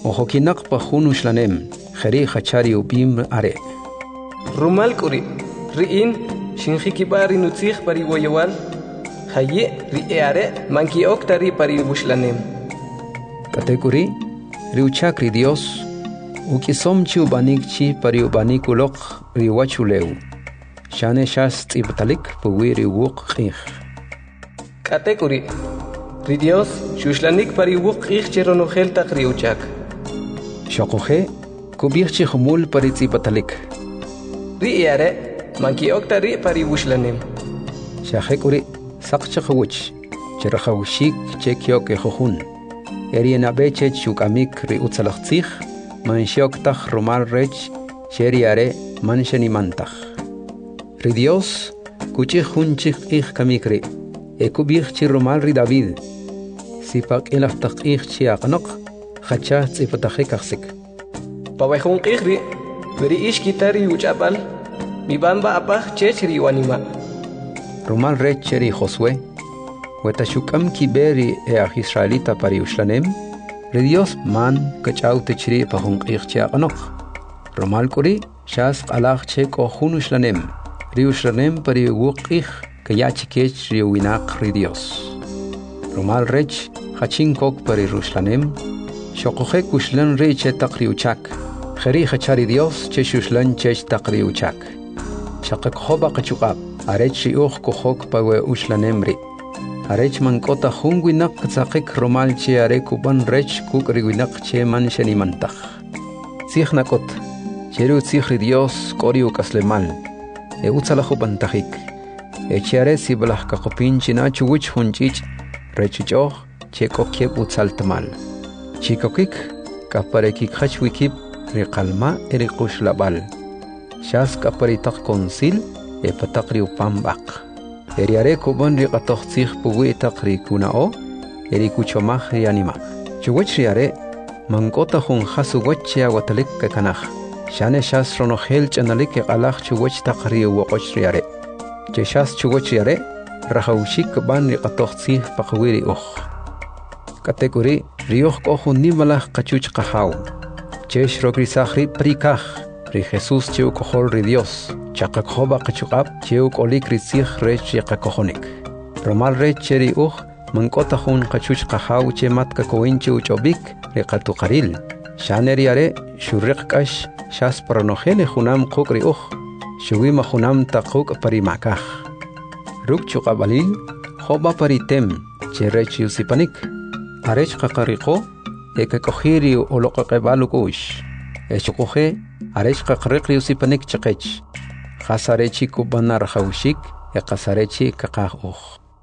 ojokinak pahun ushlanem, kheri khachari upim are. Rumal kuri, riin, shinjikibari nutzig pari woyawal, haye riare, manki oktari pari ushlanem. Katekuri, riuchakri Dios, ukisomchi ubanikchi pari ubanikulok riwachuleu. Shane shas tibtalik puwiri wuk khikh. Katekuri, ri Dios, shuslanik pari wuk khikh cheronogel tak riuchak. Shokohe, kubirchi humul pari tibtalik. Riare, manki oktari pari ushlanem. Shahekuri, sakchakawich, cherahawshik chekyok ejohun. Eriena beche chukamik ri utzalachtzich, manshioktaj rumal rech, cheriare manshenimantach. Ri Dios, kuchich hunchich ich kamikri, ekubirchi rumal ri David, sipak elaftak ich chiaqnok, hacha tzipatachekaxik. Pawehun ichri, veri ish kitari uchapal, mi bamba apach chechri wanima. Rumal rech cheri Josué, Wetashukam kiberi Israelita pari ushlanem, ri Dios man kachau techri pahun ichchiaqnok. Rumal kuri, shas alach che kohun ushlanem. Riushlanem pari wukich kayachikech riuinak ri Dios. Rumal rech hachinkok pari rushlanem. Shokohe kushlan re che takriuchak. Kheri hachari Dios che shushlan che takriuchak. Shakak hoba kachukab. Arech riuch kohok pawe ushlanem ri. Arech mankota hunguinak tzakik rumal che are kuban rech kuk riuinak che man shenimantach. Sikhnakot. Cheru tzikri Dios koriu kaslemal. Eutzalajo pantajik. Echiare si balah kakopin china chuwich hunchich, rechuchoh, chekokiep utzaltamal. Chikokik, kaparekik hachwikip, rikalma erikush labal. Shas kaparitak konsil, epatakriu pambak. Eriare kuban rikatochzich puwitak rikunao, erikuchomach rianimak. Chuwich riare, mankota hun hasuwachia watalik kakanach. Shane shas ronogel chanalik alach chuwach takriu wakoch riare. Che shas chuwach riare, rahaushik ban riqatochzi pakwiri uch. Katekuri, rioch kohun nimalach kachuch kahau. Che shrogrisachri prikach, ri Jesus cheu kohol ri Dios. Chakakhoba kachukab cheu kolik rizich rech yakakohonik. Romal rech cheri uch, mankota hun kachuch kahau che matka koinche uchobik, riqatukaril. Shane riare, shurriqkash, shas paranogele junam kukri uch, shuwima junam takuk parimakaj. Ruk chukabalil, hoba paritem, cherech yusipanik. Arech kakariko, ekakojiri olokakebalukush. Echukoje, arech kakarikri yusipanik chakech. Hasarechi kubanar haushik, ekasarechi kakaj uch.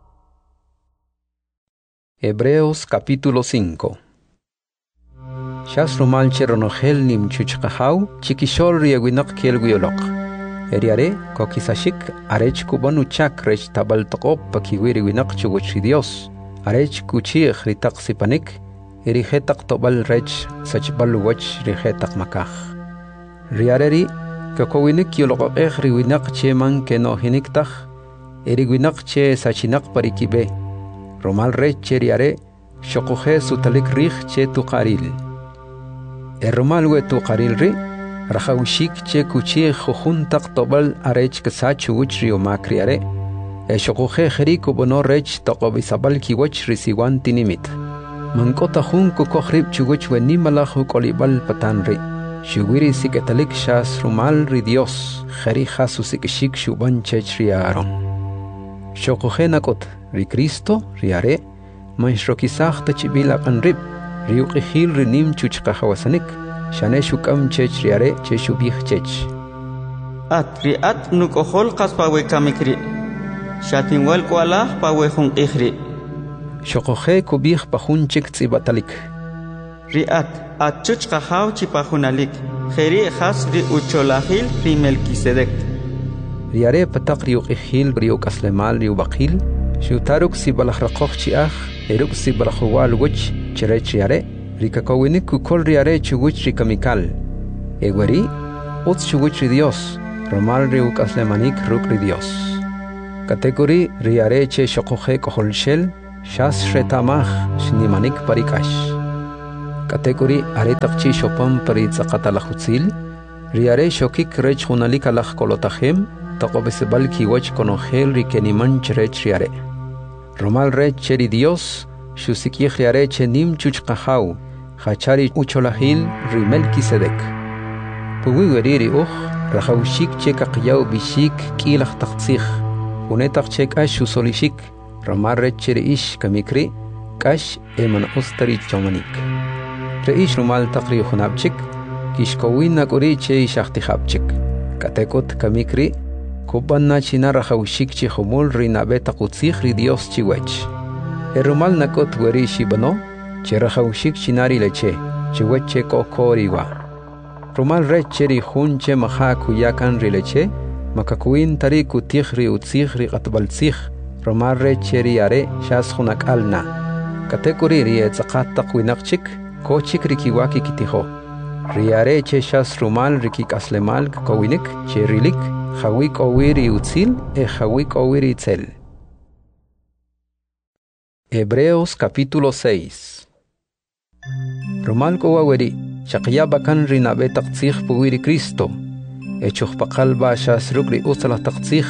Hebreos capítulo 5. Shas rumal cheronogel nim chuchkahau, chikishol riaguinak kielguiolok. Eriare, kokisashik, arech kubanuchak rech tabal tokop pakiwiri winak chuguchi Dios. Arech kuchich ritak sipanik, erihetak tobal rech sachbal wach rihetak makach. Riareri, kakowinik yolokok riwinak che man kenohiniktach, eriguinak che sachinak parikibe. Romal rech cheriare, shokohe sutalik rich che tukaril. Erromal wetu qarilri, rahawshik che kuchi khuntak tobal arech kasachu wichrio makriare. Eshokohe kheriku bono rech tokobisabal kiwach risiwan tinimit. Mankota hun kukohrib chuwich wenimalachu kolibal patanri. Shuwiri siketalik shas rumal ri Dios, kheri hasusikishik shuban chechriaron. Shokohe nakot, ri Cristo, riare, manshrokisak tachibila kanrib. Riuqihil rinim chuchqahawasanik, shane shukam chech riare cheshubih chech. Riat nukohol qaspawe kamikri, shatinwal kualah pawe hunqihri. Shokohe kubih pahunchik tzibatalik. Riat chuchqahaw chipahunalik, kheri khas ri ucholahil ri Melquisedec. Riare patak riuqihil riuqaslemal riubaqil, shutaruk sibalahrakoch chiach, eruk sibalahuwal wuch, cherech riare, rikakowinik kukol riare chuwich rikamikal. Egueri, uts chuwich ri Dios, romal riuqaslemanik ruk ri Dios. Kategori riare che shokohe koholshel, shas retamach shnimanik parikash. Katekuri are taqchi shopam pari tzaqatalajutzil, riare shokik rech hunalik alaj kolotajem, taqobesebal kiwach konogel rikeniman cherech riare. Romal rech cheri Dios, shusikij riare chenim chuchqahau, hachari ucholahil rimel kisedek. Puwi weriri rajawshik cheka qiyau bishik kilaj taqtzij, unetaq chek ash usolishik, romal rech cheri ish kamikri, kash eman ostari chomanik. Reish rumal taqri hunabchik, kishkowin nakuri che ishaqtijabchik. Katekot kamikri, kubanna china rajawshik chi humul rinabe taqutzij ri Dios chiwech. Rumal nakot weri shibano, che rajawshik chinari leche, chiweche kokoriwa. Rumal recheri hunche maha kuyakan ri leche, makakuin tari kutij ri utzij ri qatbaltzij, rumal recheri are shas hunak alna. Katekuri ri etzaqat taqwinaqchik, kochik rikiwaki kitijo. Riare che shas rumal rikik aslemal kowinik, che rilik, hawik owiri utzil, hawik owiri itzel. Hebreos capítulo 6. Rumal kowaweri, shaqya bakan rinabe taqtzij puwiri Cristo, echuk paqalba shas rukri usala taqtzij,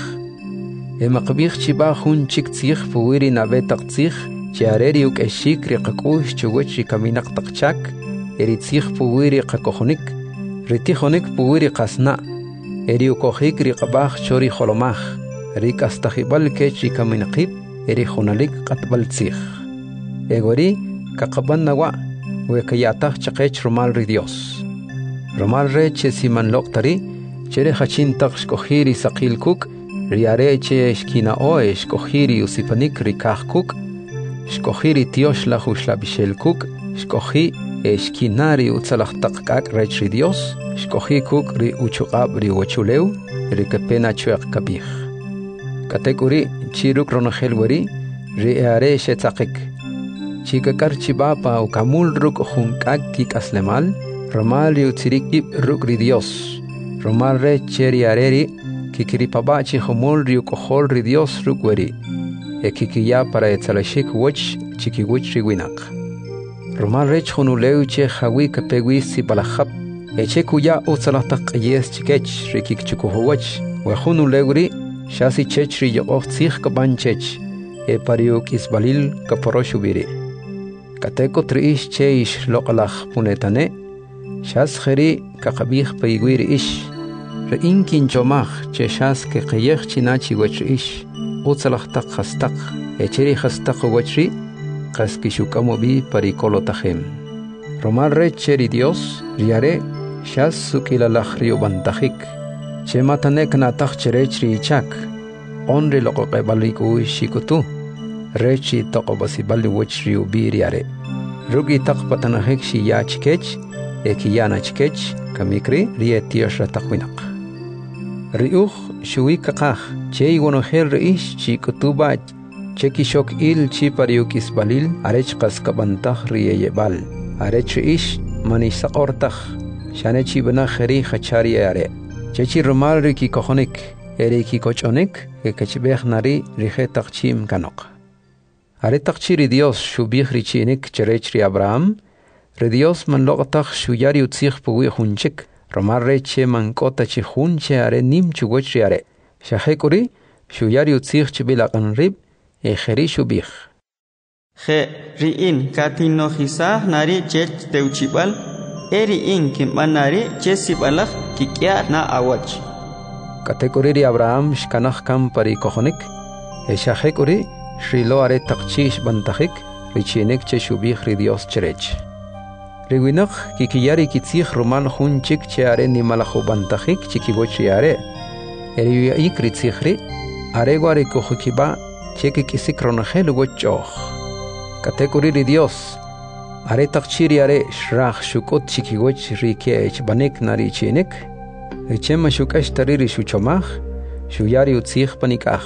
maqbij chiba hun chik tzij puwiri nabe taqtzij, Chiareri uk eshik riqakush chuwech rikaminak taqchak, eritzij puwiri qakojonik, ritijonik puwiri qasna, eri ukojik riqabaj chori jolomaj, rikastajibal kech rikaminaqib, eri jonalik qatbaltzij. Egori kaqaban nawa, wekayataj chaqech rumal ri Dios. Rumal re che siman loqtari, chere hachin taq shkojiri saqil kuk, riare che eshkina o eshkojiri usipanik rikaj kuk, Shkohiri Dios la hushla bishel kuk, shkohi eskinari utzalaqtaqkak rech ri Dios, shkohi kuk ri uchuqab ri wachuleu, ri kepena chuaq kabij. Katekuri chiruk ronajel weri, ri eare shetzaqik. Chikakar chibapa ukamul ruk hunkak kik aslemal, romal ri utzirikib ruk ri Dios. Romal re cheri areri, kikiripaba chihomol ri ukohol ri Dios ruk weri. Ekikiya para etzalashik wach chikiwich riwinak. Romal rech hunuleu che hawi kapegwi si balahab, eche kuya utzalatak yes chikech rikik chukuhuwach, wa hunuleuri shasi chech ri yoqof tzich kaban chech, pariuk isbalil kaporosubiri. Kateko triish che ish loqalach punetane, shas kheri kakabih paigwiri ish, re inkin chomach che shas ke qayech chinachi wach ish, utzalaqtaq khastaq echeri khastaq wachri qaskishukamo bi parikolotajem. Romal recheri Dios riare shas sukilalaj rio bantajik che matanek nataq cherechri ichak onri loqoqebaliku shikutu rechi toqobasibali wachri ubiriare rugi taqpatanajik shi yachkech ekiyana chkech kamikri rietiosh rataqwinaq riuj shuikaqaj che igonojel reish chi kutubach che kishok il chi pariukis balil arech qaskabantaj riyebal arech ish manisaqortaj shane chi bana khari khachari are che chi rumal riki kojonik eriki kochonik ekachbeh nari rije taqchim kanok are taqchiri Dios shubih richinik cherech ri Abraham re Dios man loqtaj shuyari utzij puwi hunchik Romar reche mankota chi hunche are nim chugoch are. Shahekuri, shuyari utzich chibilaqan rib, ejeri shubich. Je riin katino hisah nari chech teuchibal, eriin kimbanari chesibalach kikia na awach. Katekuri ri Abraham shkanach kam pari kohonik, shahekuri shrilo are taqchish bantajik, richinek che shubich ri Dios cherech. Riwinaq kikiyari kitzij rumal hunchik che are ni malajubantajik chikibochi are. Eriya ikritzijri, areguare kojukiba che kikisik ronajel wochoch. Katekuriri Dios, are taqchiri are shrach shukot chikiwoch rikech banek nari chinek, richema shukash tariri shuchomach, shuyari utzij panikach.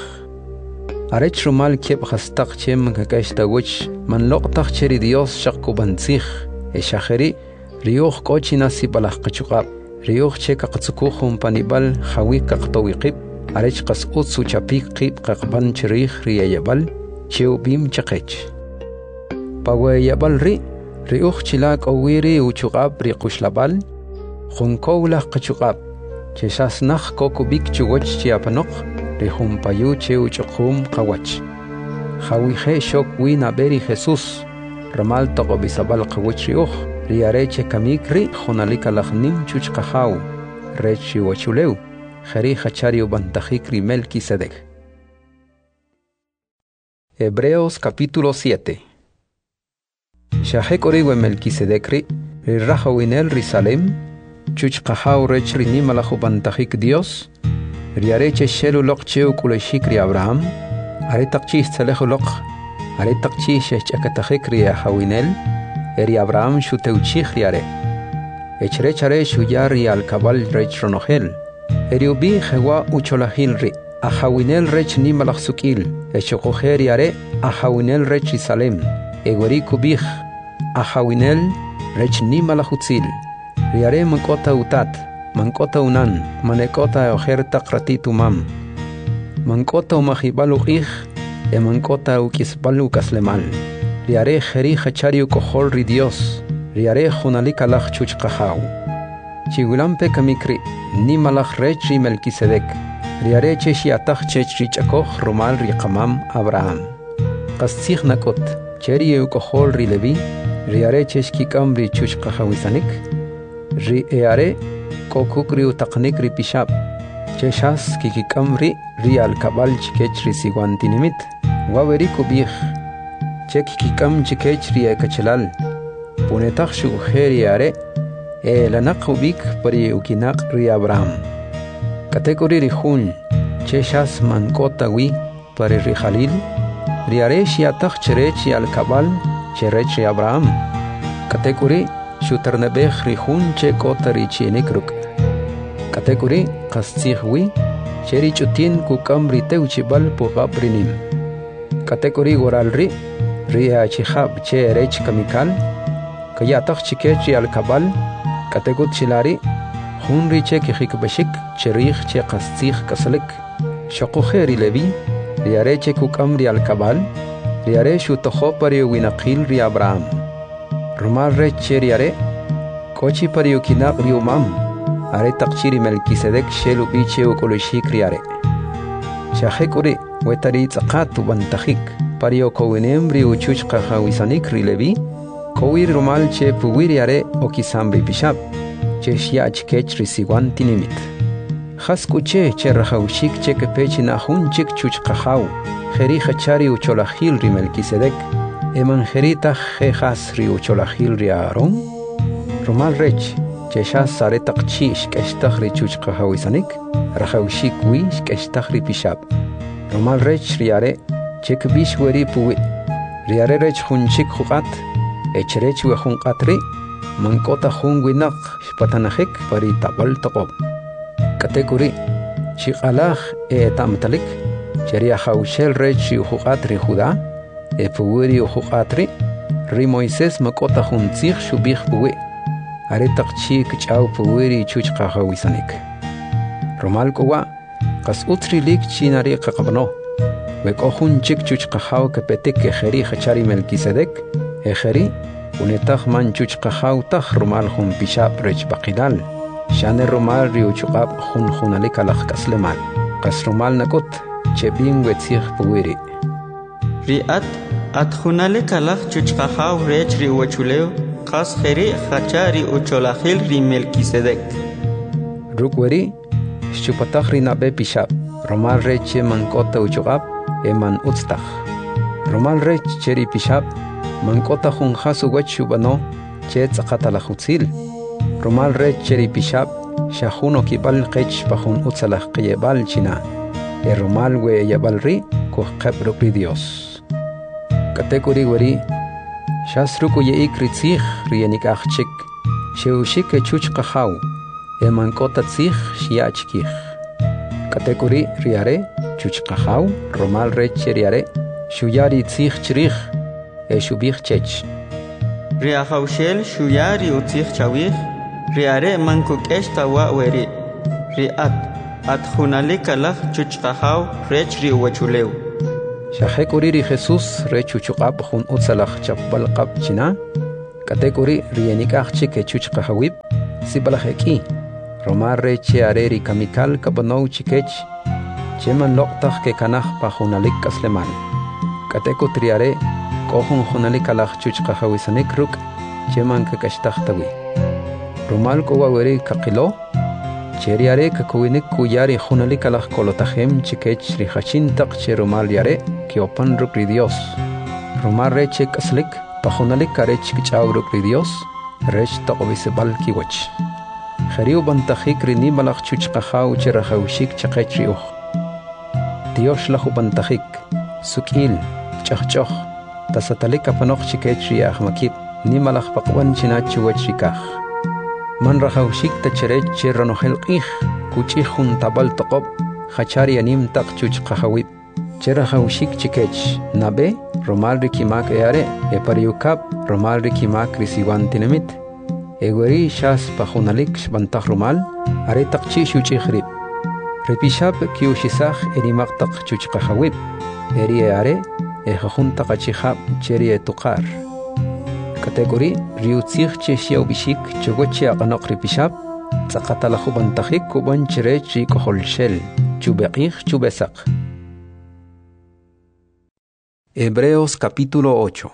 Are chrumal kep hastaq chem kakash tawoch, man loqtaq cheri Dios shakubantzij. Eshaheri riyuh kochina si balaj qachuqab riyuh che qaqtsukuhum panibal hawi qaqtawiqib arech qas utsu chapik qib qaqban chirih riyayabal cheubim chaqech pawayabal ri Riuch chilak owiri uchuqab riqushlabal, junkowlah qachuqab, cheshas nakh kokubik chuwach chiapanoq, rijumpayu che uchuqum qawach. Jawihe shok wina beri Jesús, ramal toqobisabal qawach riuch, riareche kamikri jonalika lachnim chuchqajaw, rechi wachuleu, jeri hachariu bantajikri Melquisedec. Hebreos capítulo 7. Shahek oriwe Melquisedecri, rirrahawinel risalem, chuchqajaw rech rinimalahu bantajik Dios, riareche shelu lokcheu kuleshikri Abraham, aretaqchis tsalehulok, aretaqchis shechakatajikri ahawinel, eri Abraham shuteuchich riare. Echrechare shuyari al cabal rech ronogel, eri ubi jewa ucholahilri, ahawinel rech nimalach sukil, echokojer riare, ahawinel rech risalem, egori kubich, ahawinel rech nimalahutzil, riare mankota utat, mankota unan, manekota ojerta kratitu mam, mankota umahibalu ich, mankota ukisbalu kaslemal, riare jeri hachariu kohol ri Dios, riare junalika lach chuchqajaw, chigulampe kamikri, nimalach rechi Melquisedec, riare cheshiatach chechrichakoh romal riqamam Abraham, qastzich nakot, cheri kohol ri Levi, riare cheshkikam ri chuchqajawisanik, ri eare kokukri utaqnik ri pishab, cheshas kikikam ri al kabal chikech ri siguantinimit, waweri kubich, chekikam chikech ri ekachelal, punetach shugujeri are, lanak ubik pari ukinak ri Abraham. Kategori ri jun, cheshas mankota wi pari ri Jalil, ri are shiatach cherechi al kabal, cherechi Abraham. Kategori shuternebech ri jun che kota ri chienikruk. Kategori qastzich wi, cheri chutin kukam ri teuchibal pugab rinim. Kategori goral ri achihab che erech kamikal, kayatach chikechi al kabal, kategut chilari, hunri che kihikbashik, cherich che qastzich kasalik, shakujeri levi, riare che kukam ri al kabal, riare shutoho pari winaqil ri Abraham. Rumal reche riare, kochi pari ukinak ri umam, are taqchiri Melquisedec shelu biche ukolishik riare. Shahekuri, wetari tzaqatu bantajik, pario kowinem ri uchuchqa hawisanik ri levi, kowir rumal che puwiriare okisambri pishab, che shiach kech ri siguantinimit. Haskuche che rahaushik che kepechi nahun chik chuchqajaw, jeri hachari ucholahil ri Melquisedec, emanjerita jejas ri ucholahil ri Aaron, rumal rech, che shas saretaqchi shkeshtach ri chuchqajawisanik, rahaushik wi shkeshtach ri pishab. Rumal rech riare, che kbish weri puwi, riare rech hunchik huqat, echrech we hunqatri, mankota hun winak shpatanajik pari tabal toqob. Kategori, shiqalaj tamtalik, cheria haushel rech huqatri Judá, puwiri huqatri, ri Moisés makota huntzich shubich puwi, aretaqchi kchaw puwiri chuchqajawisanik. Romal kowa, qas utri lik chinari qaqabno, wekojun chik chuchqajaw kepetik ejeri hachari Melquisedec, ejeri, unetaj man chuchqajaw taj rumal jun pishab rech baqidal, shane rumal riuchuqab jun junalika laj kaslemal, qas rumal nakot, chebin wetzich puwiri. Riat junalika laj chuchqajaw rech riwachuleo, qas jeri hachari ucholahil ri Melquisedec. Rukweri, shupatach ri nabe pishab, romal reche mankota uchuqab, eman utztach. Romal rech cheri pishab, mankota jun hasu wachubano, che tzaqatalahutzil. Romal rech cheri pishab, shahuno kibal qech pajun utzalach qiyebal china. Romal we yabal ri, kuhqeb ri Dios. Kategori weri, shasruku yeik ritzich rienik achchik, sheushik chuchqajaw, emankota tzich shiachkich. Kategori riare, chuchqajaw, romal reche riare, shuyari tzich chrich, shubich chech. Riahaushel shuyari utzich chawich, riare mankuk esta wa weri, riat junalika laj chuchqajaw rech riwachuleu. Shahekuri ri Jesús rechuchuqab jun utzalach chapbalqab china, Katekuri rienikachche que chuchka hawib, sibalajeki, romarre che areri kamikal kabonou chikech, cheman loktaj que kanaj pa junalik kasleman. Kateku triare, kohun junalik alaj chuchka hawisanik ruk, cheman kakashtajtawi. Romal kowaweri kakilo, cheriare kakuinik kuyari junalik alaj kolotajem chikech rihachintak che romal yare, kiopan ruk ridios. Romarre che kaslik, pajunalik karech kichauruk ridios, rech taqobise balkiwach. Khariu bantajik rini malach chuchqahaw cherahawshik chaqech riuj. Dios lahu bantajik, sukil, chahchoh, tasatalik apanoq chikech riah makib, ni malach paqwan chinachu wach rikah. Man rahawshik tacherech cheranohel qih, kuchihun tabal taqob, khachari anim taq chuchqahawib. Cherahawshik chikech, nabe, romal rikimak eare, epariukab, romal rikimak risiwan tinemit. Egweri shas pajunalik shbantaj romal, are taqchi shuchikhrib. Repishab kiushisaj erimaktak chuchqahawib, eri eare, ejajun taqachihab cheri etuqar. Kategori riutzij che xiaubishik chogochi aqanoq repishab, tzaqatalahu bantajik kuban cherech rikoholshel, chubeqij chubesaq. Hebreos capítulo 8.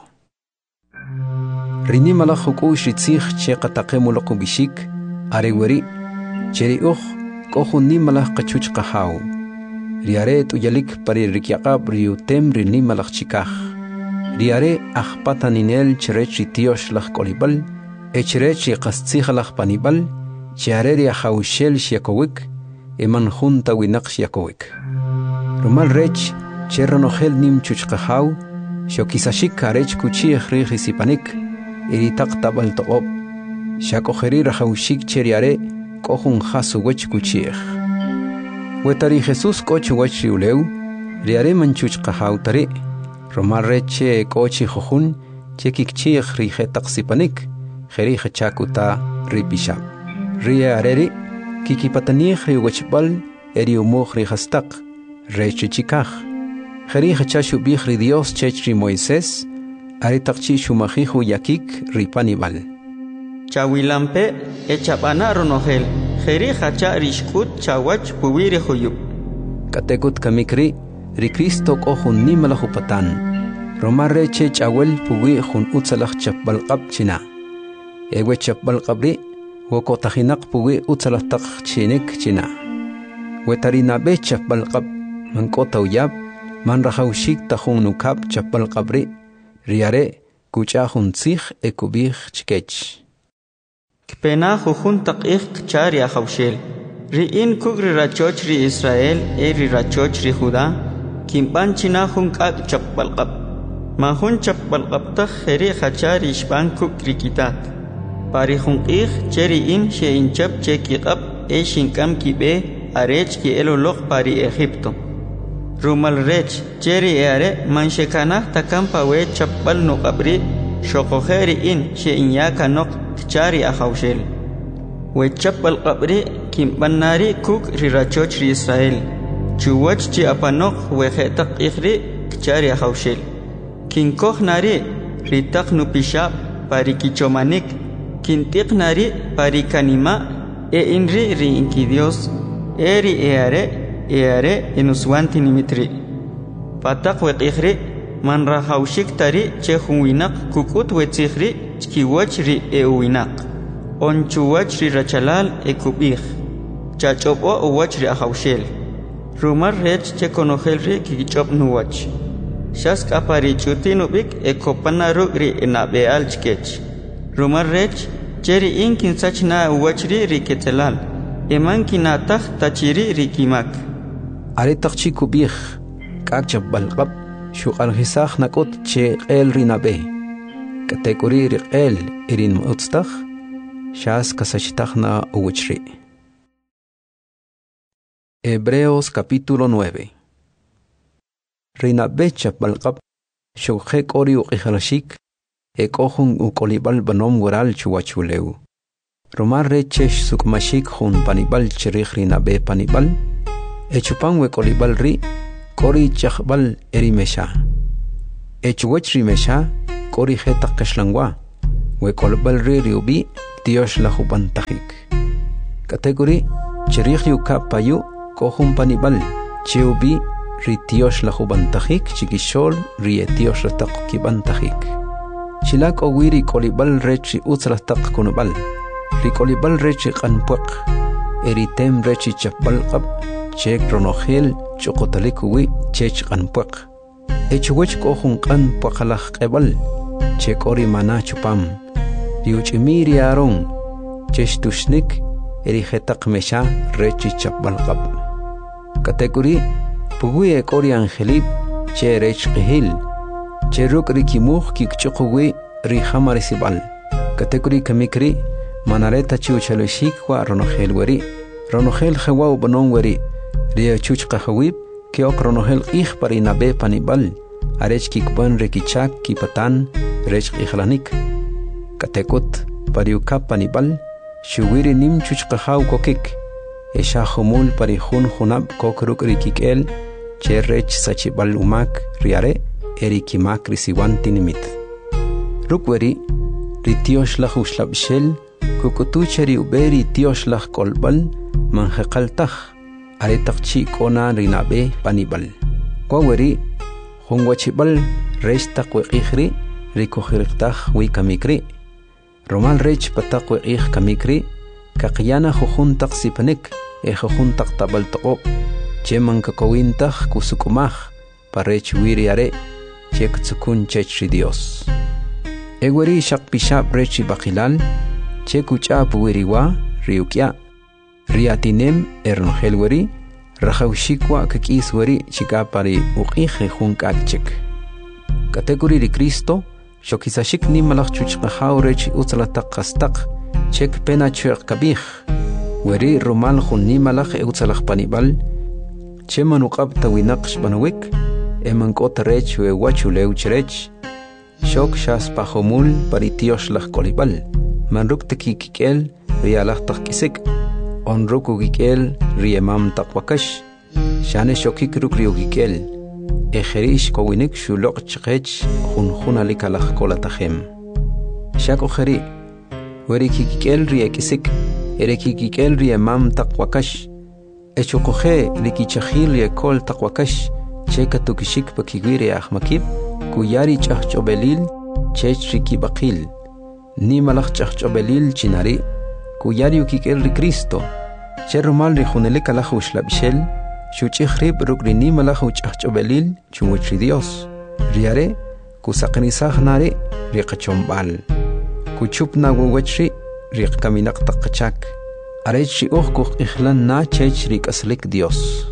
Rini malajuku shitzij che qataqemuluq bishik, areweri, cheriuj, kohun ni malaj qachuch qahaw. Riare tuyalik pari rikyaqab riutem rini malaj chikaj. Riare ajpataninel cherech ritiosh laj kolibal, cherech qastzij laj panibal, chiare riajawshel shiakowik, eman junta winaq shiakowik. Romal rech, cherronogel nim chuchqahaw, shokisashik karech kuchi ejrij isipanik, iritak tabal toqob, shakojeri rajawshik cheriare, kohun jasu wech kuchiej. Wetari Jesús koch wech riuleu, riare man chuchqahaw tari, romar reche kochi jojun, chekikchiej rijetak sipanik, jeri jechakuta ripishab. Rie areri, kikipatanig riwechbal, eri umoj rijastak, reche chikaj. Jeri jachashu bijri Dios chechri Moisés, aritakchi shumajihu yakik ripanibal. Chawilampe echapana ronogel, jeri hacha rishkut chawach puwiri huyub. Katekut kamikri, Cristo kohun nimalahupatan. Romarre che chawel puwi hun utsalach chapbalqab china. Ewe chapbalqabri, wokotajinak puwi utsalah tak chinik china. Wetarina be chapbalqab, mankota uyab, man rajawshik tajun nukab chapbalqabri, riare, kuchahun tzij ekubij chikech. Kpena jujun taqih chari ajawshel. Riin kugri rachoch ri Israel eri rachoch ri Judá, kimban china jun kak chapbalqab. Mahun chapbalqab taj jeri hachari ishban kukri kitat. Pari jun qih cheri in she inchap che kiqab e shinkam kibe arech ki eloloq pari Egipto. Rumal rech cheri eare manshekana takampa we chapbal nuqabri shokojeri in she inyaka nok chari ajawshel. We chapbal qabri kimbanari kuk rirachoch ri Israel. Chuwach chi apanok we jetaq ikhri chari ajawshel. Kinkoh nari ritak nupishab pari kichomanik. Kintiq nari pari kanima e inri ri inki Dios. Eri eare enuswanti nimitri. Patak we ikhri man rahawshik tari che hunwinak kukut we tsikhri chkiwach ri euwinak. Onchuwach ri rachalal ekubij. Chachopo uwach ri ajawshel. Rumar rech che konogel ri kikichop nuwach. Shask apari chutinubik ekopanaru ri enabeal chkech. Rumar rech cheri inkin sachna uwach ri ketelal. Eman kinatach tachiri ri kimak. Are takchi kubij, kak chapbalqab, shuqal hisaj nakot che el rinabe. Kategori ri el irin mutstaj, shas kasachtajna uwachri. Hebreos capítulo 9. Rinabe chapbalqab, shukjek ori uqijalashik, ekohun ukolibal banom waral chuwachuleu. Romar rechesh sukmashik hun panibal cherich rinabe panibal, echupan we kolibal ri, kori chakbal erimesha. Echuwech rimesha, kori jetak kashlangwa, wekolbal riubi Dios la hubantajik. Kategori chirih yuka payu kohum panibal chiubi ri Dios la hubantajik chigishol ri Dios la takibantajik. Chilak owiri kolibal rechi utzrataq kunubal. Ri kolibal rechi qanpuq. Eritem rechi chapbalqab chek ronogel chokotalikuwi chech qanpuq. Echwech kohun qanpuqalaq qebal chek ori mana chupam. Riuchimiri aron cheshtushnik erijetaq mesha rechi chapbalqab. Kategori puwi ekori angelib che rech qihil cheruk rikimuj kikchuqwi ri hamarisibal. Kategori kamikri manareta chiuchaloshik wa ronogel weri ronogel jawaw banon weri ria chuch qahawib ke ok ronogel ih parinabe panibal arech kikban rekichak kipatan rech ihlanik. Katekut pariuka panibal shuwiri nim chuch qahaw kokik esha humul parihun hunab kokruk rikikel che rech sachibal umak riare erikimak risiwanti nimit. Rukweri ri Dios la huslabshel kukutuchari uberi Dios la kolbal manjeqaltaj aretaqchi kona rinabe panibal. Kwaweri hungwachibal rech taqweqihri rikohirqtaj wikamikri. Romal rech pataqweqih kamikri kaqyana jujuntaq sipanik jujuntaq tabaltaqob cheman kakawintaj kusukumaj parech wiriare chek tsukun chech Dios. Eweri shaqpishab rechi bakilal chekuchap wiriwa riukya riatinem ernogel weri rajawshikwa kakis weri chikapari uqije junkakchek. Kategori ri Cristo shokisashik nimalaq chuchqahaw rechi utzlataq qastaq chek pena chuq kabij weri romal jun nimalaq utzalaq panibal cheman uqab tawinaq shbanawik emankot rech wewachuleu cherech shok shas pahomul paritios laj kolibal manruk tekikikel rialaj taqkisik onruku gikel riemam taqwakash shane shokik ruk riugikel ejerish kowinik shulok chqech junalik alaj kolatajem shak ojeri weri kikikel riekisik erekikikel riemam taqwakash echokoje rikichajil riekol taqwakash cheka tukishik pakigwiri ahmakib kuyari chachobelil chech rikibaqil nimalaq chachobelil chinari kuyari ukikel ri Cristo cherumal ri junelik alaj ushlabshel shuchikhrib rukri nimalaq chachobelil chumuchri Dios riare kusaqnisaj nari riqachombal kuchupna wawachri riqkaminaq taqachak arech uqquq ihlan na chech rikaslik Dios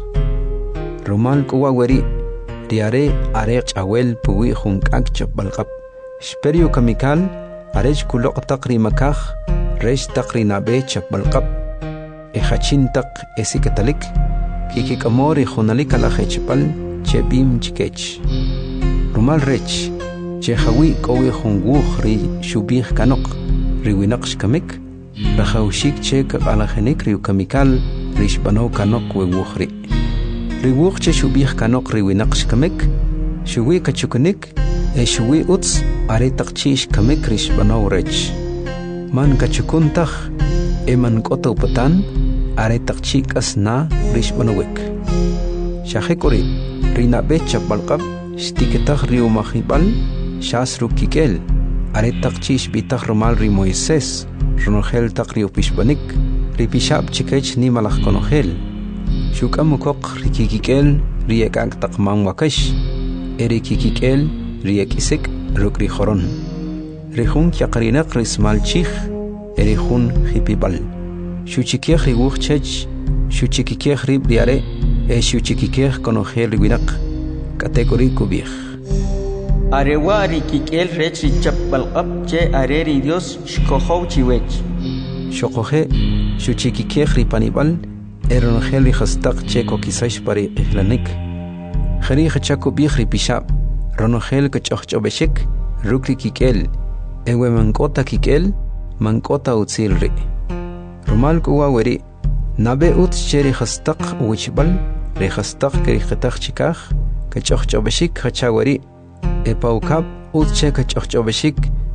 Romal kuwa weri riare arech awel puwi junkak chapbalqab Shperio kamikal arech kuloq taqri makaj resh taqri nabe chapbalqab ejachin taq esikatalik kikikamori jonalik alajechpal chebim chikech Romal rech chejawi kowi junguj ri shubij kanok riwinaq shkamik rajawshik chek alajenik riu kamikal rishbano kanok wewujri riwuq che shubij kanok riwinaq shkamik shuwi kachukunik shuwi uts aretaqchish kamik rishbano rech man kachukuntaj eman koto patan aretaqchik asna rishbanowik shajekori rinabe chapbalqab shtiketaq riumajibal shasru kikel aretaqchish bitaj romal ri Moisés ronogel taq riupishbanik ripishab chikech nimalaj konogel shukamukok rikikikel riekak taqman wakash erikikikel riekisik rukri joron rihun yaqrinaq rismalchij erihun hipibal shuchikej riwuj chech shuchikikej rib riare shuchikikej konogel riwinaq kategori kubij arewa rikikel rech richapbalqab che areri Dios shkojow chiwech shoqoje shuchikikej ripanibal eronogel rihastaq che kokisash pari ihlanik khari khachako bi pishab ronogel kachobeshik rukri kikel ewe mankota kikel mankota utzilri romal kuwa weri nabe ut cheri khastaq wichbal rihastaq kri khataq chikaj kachobeshik khachawari epaukab ut che kachobeshik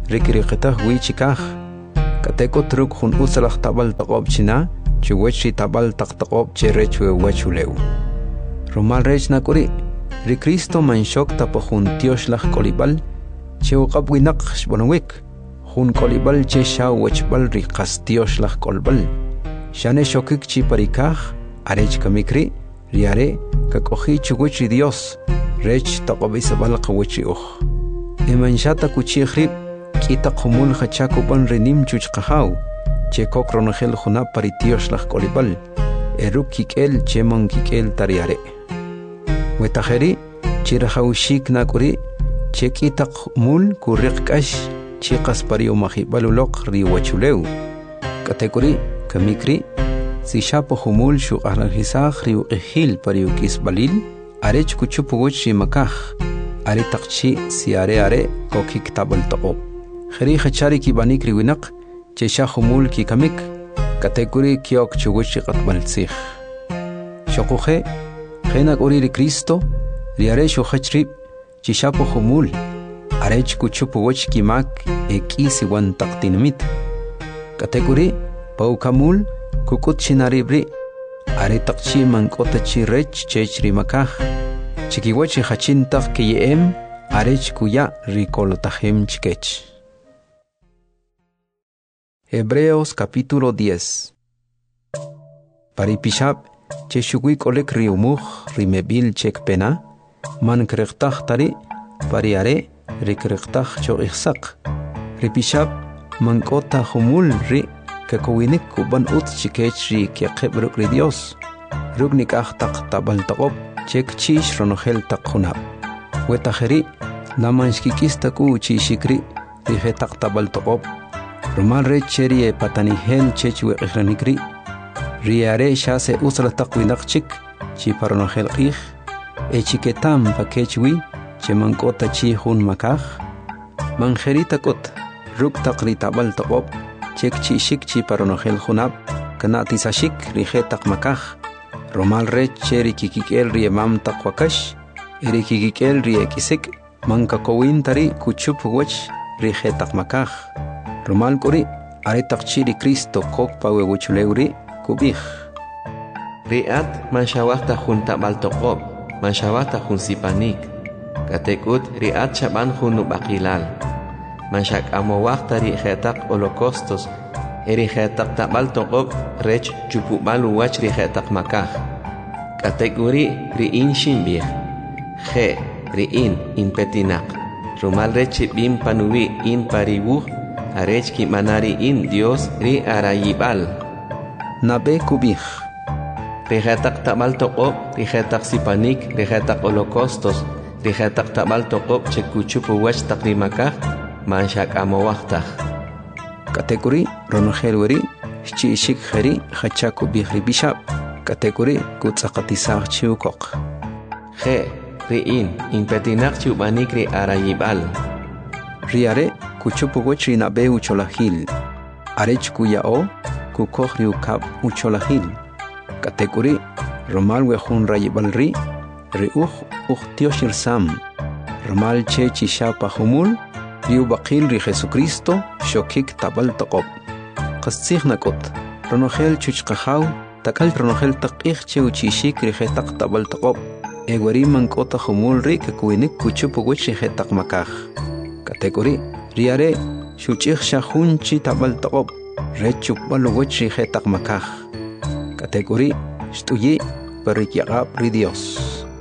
rikiriqitaq wichikaj kateko truk jun usalaq tabal taqob china chuwechi tabal taqtaqob cherechwe wachuleu romal rech nakuri ri Cristo manshok tapo jun tioslaq kolibal chewqab winaq xbonwik jun kolibal che shaw wachbal ri qas tioslaq kolbal shane shokik chi parikaj arech kamikri riare kakoji chuguchi Dios rech taqobisabal qawichi uj emanshata kuchijri kita qumul khachakuban renim chuchqahaw che kokronajel juna paritioslaq kolibal eruk kikel chemon kikel tariare wetajeri chirahawshik nakuri che kita qumul kuriqkash chiqas pario majibaluloq riwachuleu katekuri kamikri si shapo humul shu arranjisaj riu ejil pario kisbalil arech kuchupuguch rimakaj are taqchi si are kokik tabal taqob khari khachari ki banik riwinaq che sha humul ki kamik katekuri kiok chuguch qatbal tsikh shoquje khena uri ri Cristo riare shu khachri chi shapo humul arech kuchupuguch ki mak ekisi wan taqtinmit katekuri paukamul kukut chinaribri are taqchi mankota chi rech chechri makaj chikiwachi hachintaq kiyem arech kuya rikolotajem chikech. Hebreos capítulo 10. Paripishab cheshugui kolek riumuj rimebil chekpena man kreqtaj tari pariare rikreqtaj choqixsaq ripishab mankota humul ri kakowinik kuban ut chikech ri keqebruk ri Dios rugnik ahtaq tabal taqob chek chish ronogel taqhunab wetajeri namanshkikista ku chishikri rijetaq tabal taqob romal re cheri patanihel chechwe ikhranikri riare shase usra taqwinaq chik chi paronogel qih chiketam pakechwi chemankota chi hun makaj manjerita kot ruk taqri tabal taqob chek chishik chi paronogel hunab kanati sashik rijetaq makaj romal re cheri kikikel riemam taqwakash eri kikikel riekisik manka kowin tari kuchup wach rijetaq makaj romal kuri are taqchi ri Cristo kok pawe wuchuleuri kubij riat manshawaqta jun tabal toqob manshawaqta jun sipanik katekut riat shaban jun baqilal manshak amowaqta rijetaq holocaustos rijetaq tabal toqob rech chupubal wach rijetaq makaj kategori riin shimbih je riin impetinaq rumal rech bim panuwi in paribuj arech ki manari in Dios ri arayibal nabe kubij rijetaq tabal toqob rijetaq sipanik rijetaq holocaustos rijetaq tabal toqob chekuchupu wach taqrimakaj manshak amowaqtaj kategori ronogel chishik khari khachaku bihri bishab kategori kutsaqatisaq chiukoq je riin impetinaq chubanik ri arayibal riare kuchupugoch rinabe ucholahil arech kuyao kukoj riukab ucholahil kategori romal wejun rayibal riuj tioshir sam romal che chishapa humul riu baqil ri Jesucristo shokik tabal taqob qastsig nakot ronogel chuchqahaw takal ronogel taqih che uchishik rijetaq tabal taqob egwari mankota humul ri kakuinik kuchupugoch rijetaq makaj kategori riare shuchig shahunchi tabal taqob rechuk balowach rijetaq makaj kategori shtuyi parikyaqab ri Dios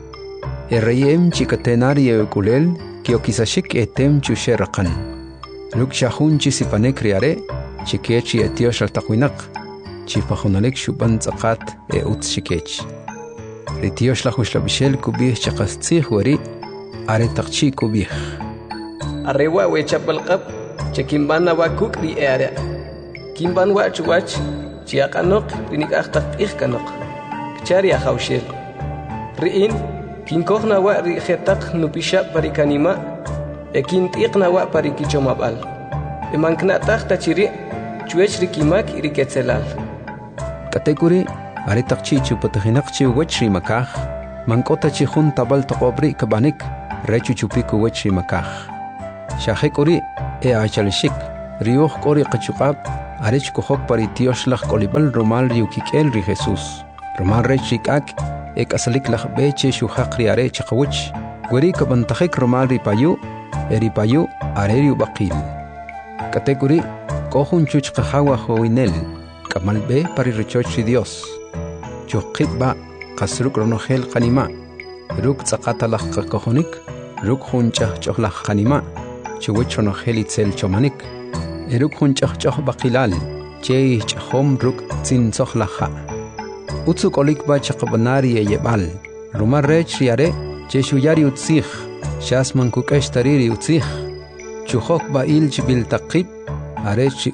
erreyem chikatenari ekulel kiokisashik etem chusheraqan luk shahunchi sipanek riare chikechi etiosh altaqwinaq chipajunalek shuban tsaqat utz shikech retiosh lahushla kubih chaqastzig wari are taqchi kubih arrewa we chapalqab chekimbana wakuk ri area kimban wach chiaqanoq rinik aqtaq ihkanoq chari ahawshel riin kinkojna wa ri jetaq nupisha parikanima ekintiqna wa parikichomabal emankna taqta chiri chuech rikimak iriketzelal kategori are taqchi chupatahinaq chi wachri makaj mankota chi jun tabal taqobri kabanik rechu chupiku wachri makaj shahekori achalshik riuj qori qachuqab arech kohok paritiosh laj kolibal romal riukikel ri Jesús romal rech rikak asalik laj beche shuhaq ri are chaqawch gori kabantajik romal ripayu eripayu areriu baqil katekuri kohun chuch qahawa hoinel kamal be pari rechoch ri Dios chuqit ba qasruk ronogel qanima ruk tsaqata laj qakohonik ruk huncha chohlaj qanima chuwich ronogel itzel chomanik eruk hunchah baqilal che chahom ruk tsinsoh laha utsuk olik ba chaqbanari yebal rumar rech riare che shuyari utsih shasman kukash tariri utsih chuhok ba ilch bil taqib arech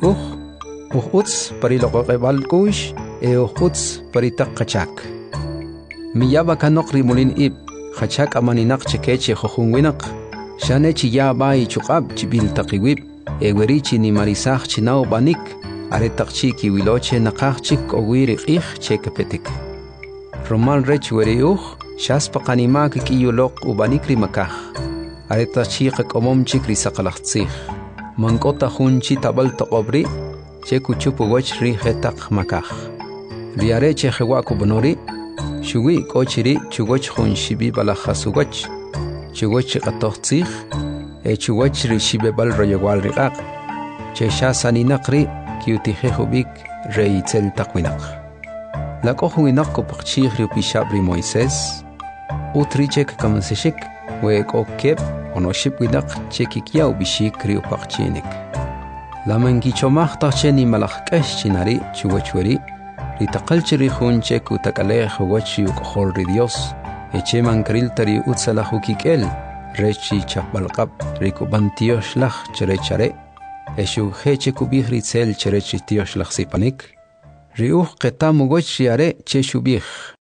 uts pariloqebal kush uts paritaqachak miyaba kanokri mulin ib khachak amaninak chekeche khohunwinak shane chiya ba ichuqab chibil taqiwib ewerichi ni marisaj chinao banik aretaqchi ki wiloche naqaqchik owiri qih chekapetik romal rech weriuj shaspa qanimak kiyuloq ubanikri makaj aretaqchi qakomom chikri saqalaqtsij mankota hunchi tabal toqobri chekuchupu wach ri hetaq makaj riare che hewaku bonori shuwi kochiri chugoch hunshibi balajasugach chugoch qatoqtsij chuwach rishibe bal royowal riqaq che shasaninaqri kiutijehubik reitzel taqwinaq la qohuinaq kopaqchij riupishabri Moisés utrichek kamseshik we kokep onoship winaq chekikiau bishik riupaqchinik la mangichomaj tacheni malaqkesh chinari chuwachweri ritaqalchiri hunche kutakalej wach yuqhol ri Dios eche mankariltari utsalajukik'el rechi chapbalqab rikubantiosh laj cherechare eshu heche kubih ritzel cherechi tiosh laj sipanik riuj qetamugoch riare che shubih